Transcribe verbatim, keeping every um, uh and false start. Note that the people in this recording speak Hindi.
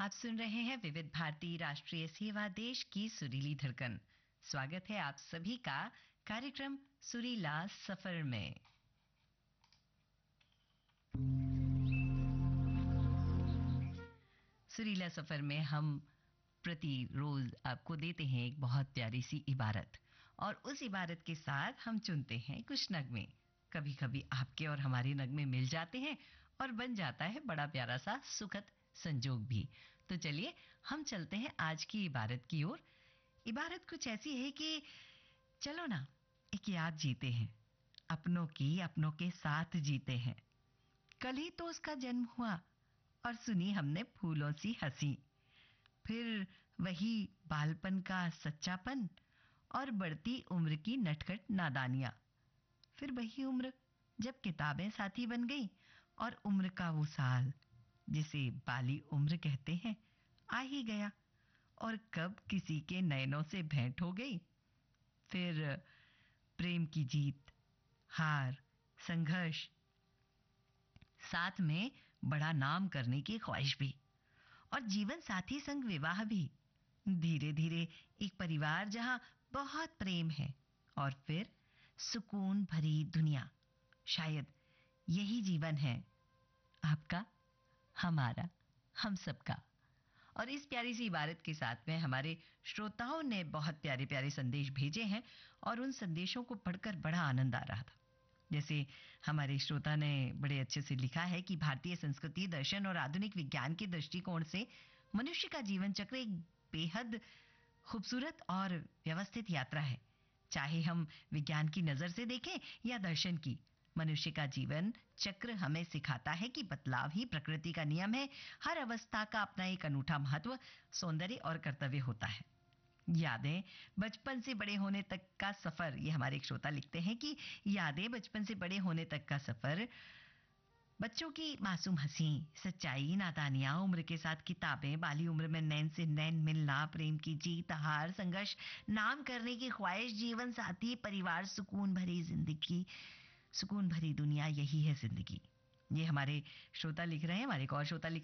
आप सुन रहे हैं विविध भारती राष्ट्रीय सेवा देश की सुरीली धड़कन। स्वागत है आप सभी का कार्यक्रम सुरीला सफर में। सुरीला सफर में हम प्रतिरोज आपको देते हैं एक बहुत प्यारी सी इबारत और उस इबारत के साथ हम चुनते हैं कुछ नगमे। कभी कभी आपके और हमारे नगमे मिल जाते हैं और बन जाता है बड़ा प्यारा सा सुखद संजोग भी। तो चलिए हम चलते हैं आज की इबारत की ओर। इबारत कुछ ऐसी है कि चलो ना एक याद जीते हैं, अपनों की अपनों के साथ जीते हैं। कल ही तो उसका जन्म हुआ और सुनी हमने फूलों सी हंसी। फिर वही बालपन का सच्चापन और बढ़ती उम्र की नटखट नादानियां। फिर वही उम्र जब किताबें साथी बन गई और उम्र का वो साल जिसे बाली उम्र कहते हैं आ ही गया और कब किसी के नयनों से भेंट हो गई। फिर प्रेम की जीत, हार, संघर्ष, साथ में बड़ा नाम करने की ख्वाहिश भी और जीवन साथी संग विवाह भी। धीरे धीरे एक परिवार जहां बहुत प्रेम है और फिर सुकून भरी दुनिया। शायद यही जीवन है, आपका, हमारा, हम सबका। और इस प्यारी सी इबारत के साथ में हमारे श्रोताओं ने बहुत प्यारे प्यारे संदेश भेजे हैं और उन संदेशों को पढ़कर बड़ा आनंद आ रहा था। जैसे हमारे श्रोता ने बड़े अच्छे से लिखा है कि भारतीय संस्कृति, दर्शन और आधुनिक विज्ञान के दृष्टिकोण से मनुष्य का जीवन चक्र एक बेहद खूबसूरत और व्यवस्थित यात्रा है। चाहे हम विज्ञान की नजर से देखें या दर्शन की, मनुष्य का जीवन चक्र हमें सिखाता है कि बदलाव ही प्रकृति का नियम है। हर अवस्था का अपना एक अनूठा महत्व, सौंदर्य और कर्तव्य होता है। यादें बचपन से बड़े होने तक का सफर, ये हमारे एक श्रोता लिखते हैं कि यादें बचपन से बड़े होने तक का सफर, बच्चों की मासूम हंसी, सच्चाई, नादानियां, उम्र के साथ किताबें, बाली उम्र में नैन से नैन मिलना, प्रेम की जीत, हार, संघर्ष, नाम करने की ख्वाहिश, जीवन साथी, परिवार, सुकून भरी जिंदगी, सुकून भरी दुनिया, यही है जिंदगी। ये हमारे श्रोता लिख रहे हैं। हमारे एक और श्रोता लिख